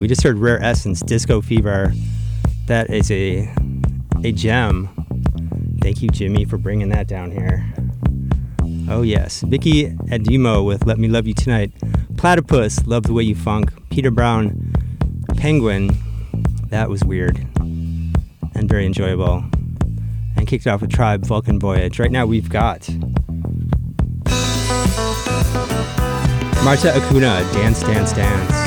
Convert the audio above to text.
We just heard Rare Essence, Disco Fever. That is a gem. Thank you, Jimmy, for bringing that down here. Oh, yes. Vicky Edimo with Let Me Love You Tonight. Platypus, Love the Way You Funk. Peter Brown, Penguin. That was weird and very enjoyable. And kicked off with Tribe, Vulcan Voyage. Right now we've got Marta Acuna, Dance, Dance, Dance.